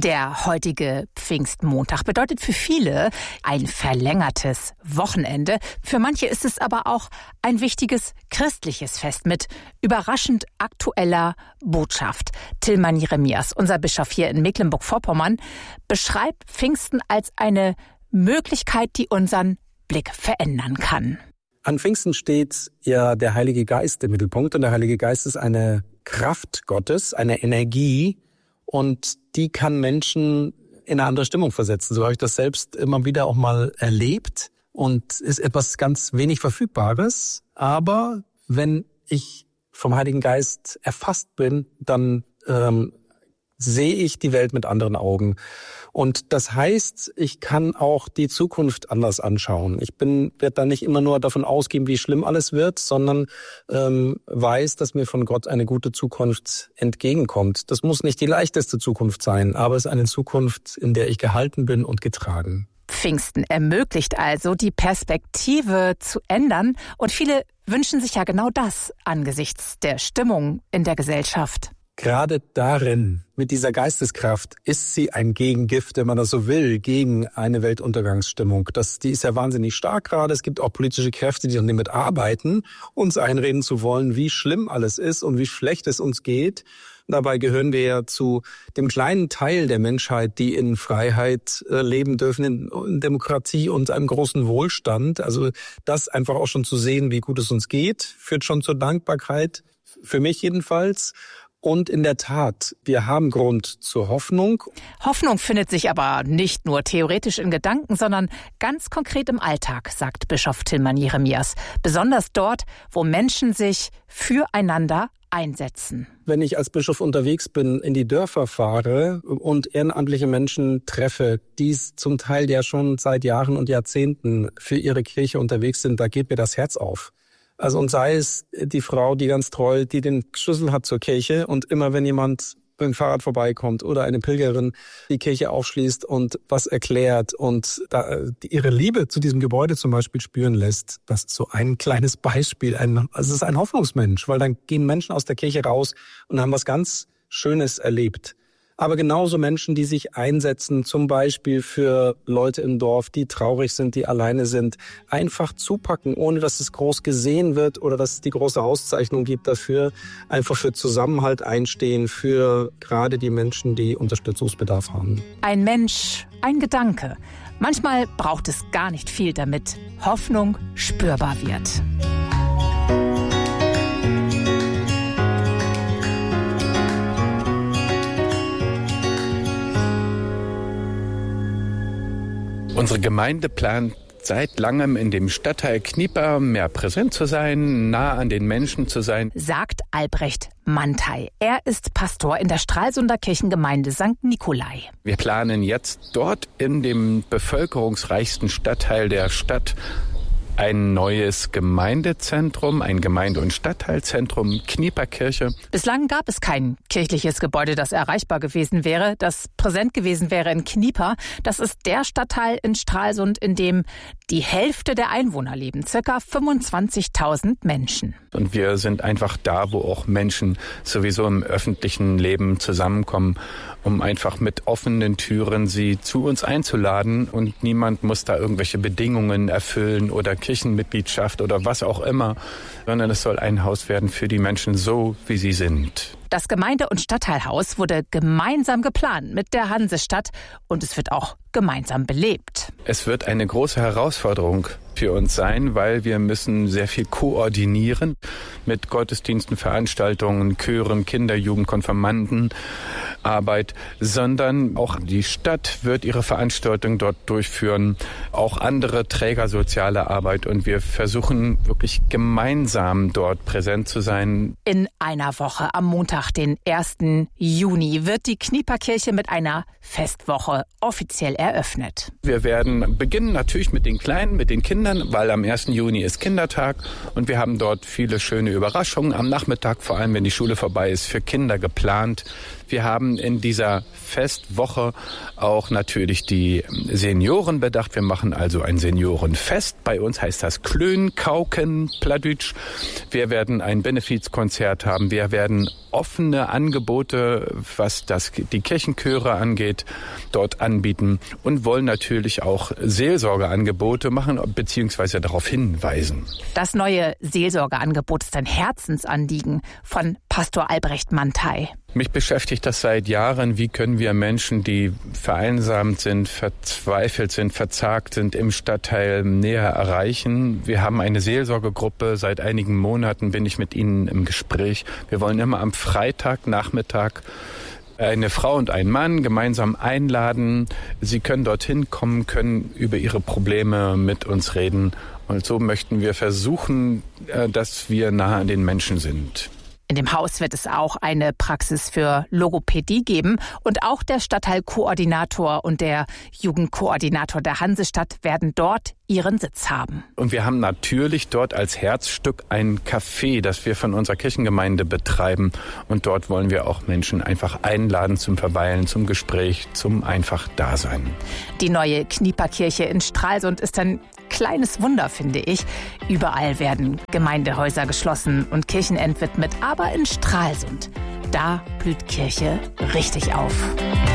Der heutige Pfingstmontag bedeutet für viele ein verlängertes Wochenende. Für manche ist es aber auch ein wichtiges christliches Fest mit überraschend aktueller Botschaft. Tilman Jeremias, unser Bischof hier in Mecklenburg-Vorpommern, beschreibt Pfingsten als eine Möglichkeit, die unseren Blick verändern kann. An Pfingsten steht ja der Heilige Geist im Mittelpunkt und der Heilige Geist ist eine Kraft Gottes, eine Energie, und die kann Menschen in eine andere Stimmung versetzen. So habe ich das selbst immer wieder auch mal erlebt und ist etwas ganz wenig Verfügbares. Aber wenn ich vom Heiligen Geist erfasst bin, dann sehe ich die Welt mit anderen Augen. Und das heißt, ich kann auch die Zukunft anders anschauen. Ich werde da nicht immer nur davon ausgehen, wie schlimm alles wird, sondern weiß, dass mir von Gott eine gute Zukunft entgegenkommt. Das muss nicht die leichteste Zukunft sein, aber es ist eine Zukunft, in der ich gehalten bin und getragen. Pfingsten ermöglicht also, die Perspektive zu ändern. Und viele wünschen sich ja genau das angesichts der Stimmung in der Gesellschaft. Gerade darin, mit dieser Geisteskraft, ist sie ein Gegengift, wenn man das so will, gegen eine Weltuntergangsstimmung. Die ist ja wahnsinnig stark gerade. Es gibt auch politische Kräfte, die damit arbeiten, uns einreden zu wollen, wie schlimm alles ist und wie schlecht es uns geht. Dabei gehören wir ja zu dem kleinen Teil der Menschheit, die in Freiheit leben dürfen, in Demokratie und einem großen Wohlstand. Also das einfach auch schon zu sehen, wie gut es uns geht, führt schon zur Dankbarkeit, für mich jedenfalls. Und in der Tat, wir haben Grund zur Hoffnung. Hoffnung findet sich aber nicht nur theoretisch in Gedanken, sondern ganz konkret im Alltag, sagt Bischof Tilman Jeremias. Besonders dort, wo Menschen sich füreinander einsetzen. Wenn ich als Bischof unterwegs bin, in die Dörfer fahre und ehrenamtliche Menschen treffe, die zum Teil ja schon seit Jahren und Jahrzehnten für ihre Kirche unterwegs sind, da geht mir das Herz auf. Also und sei es die Frau, die ganz treu, die den Schlüssel hat zur Kirche und immer wenn jemand mit dem Fahrrad vorbeikommt oder eine Pilgerin die Kirche aufschließt und was erklärt und ihre Liebe zu diesem Gebäude zum Beispiel spüren lässt, das ist so ein kleines Beispiel. Es ist ein Hoffnungsmensch, weil dann gehen Menschen aus der Kirche raus und haben was ganz Schönes erlebt. Aber genauso Menschen, die sich einsetzen, zum Beispiel für Leute im Dorf, die traurig sind, die alleine sind, einfach zupacken, ohne dass es groß gesehen wird oder dass es die große Auszeichnung gibt dafür, einfach für Zusammenhalt einstehen, für gerade die Menschen, die Unterstützungsbedarf haben. Ein Mensch, ein Gedanke. Manchmal braucht es gar nicht viel, damit Hoffnung spürbar wird. Unsere Gemeinde plant seit langem in dem Stadtteil Knieper mehr präsent zu sein, nah an den Menschen zu sein, sagt Albrecht Mantei. Er ist Pastor in der Stralsunder Kirchengemeinde St. Nikolai. Wir planen jetzt dort in dem bevölkerungsreichsten Stadtteil der Stadt ein neues Gemeindezentrum, ein Gemeinde- und Stadtteilzentrum, Knieperkirche. Bislang gab es kein kirchliches Gebäude, das erreichbar gewesen wäre, das präsent gewesen wäre in Knieper. Das ist der Stadtteil in Stralsund, in dem die Hälfte der Einwohner leben, ca. 25.000 Menschen. Und wir sind einfach da, wo auch Menschen sowieso im öffentlichen Leben zusammenkommen, um einfach mit offenen Türen sie zu uns einzuladen. Und niemand muss da irgendwelche Bedingungen erfüllen oder Kirchenmitgliedschaft oder was auch immer, sondern es soll ein Haus werden für die Menschen so, wie sie sind. Das Gemeinde- und Stadtteilhaus wurde gemeinsam geplant mit der Hansestadt und es wird auch gemeinsam belebt. Es wird eine große Herausforderung für uns sein, weil wir müssen sehr viel koordinieren mit Gottesdiensten, Veranstaltungen, Chören, Kinder-, Jugend-, Konfirmandenarbeit, sondern auch die Stadt wird ihre Veranstaltungen dort durchführen, auch andere Träger soziale Arbeit und wir versuchen wirklich gemeinsam dort präsent zu sein. In einer Woche, am Montag, den 1. Juni, wird die Knieperkirche mit einer Festwoche offiziell eröffnet. Wir werden beginnen natürlich mit den Kleinen, mit den Kindern, weil am 1. Juni ist Kindertag und wir haben dort viele schöne Überraschungen am Nachmittag, vor allem wenn die Schule vorbei ist, für Kinder geplant. Wir haben in dieser Festwoche auch natürlich die Senioren bedacht. Wir machen also ein Seniorenfest. Bei uns heißt das Klön, Kauken, Pladütsch. Wir werden ein Benefizkonzert haben. Wir werden offene Angebote, was die Kirchenchöre angeht, dort anbieten und wollen natürlich auch Seelsorgeangebote machen bzw. darauf hinweisen. Das neue Seelsorgeangebot ist ein Herzensanliegen von Pastor Albrecht Mantei. Mich beschäftigt das seit Jahren. Wie können wir Menschen, die vereinsamt sind, verzweifelt sind, verzagt sind, im Stadtteil näher erreichen? Wir haben eine Seelsorgegruppe. Seit einigen Monaten bin ich mit ihnen im Gespräch. Wir wollen immer am Freitagnachmittag eine Frau und einen Mann gemeinsam einladen. Sie können dorthin kommen, können über ihre Probleme mit uns reden. Und so möchten wir versuchen, dass wir nahe an den Menschen sind. In dem Haus wird es auch eine Praxis für Logopädie geben und auch der Stadtteilkoordinator und der Jugendkoordinator der Hansestadt werden dort ihren Sitz haben. Und wir haben natürlich dort als Herzstück ein Café, das wir von unserer Kirchengemeinde betreiben. Und dort wollen wir auch Menschen einfach einladen zum Verweilen, zum Gespräch, zum einfach Dasein. Die neue Knieperkirche in Stralsund ist ein kleines Wunder, finde ich. Überall werden Gemeindehäuser geschlossen und Kirchen entwidmet, aber in Stralsund, da blüht Kirche richtig auf.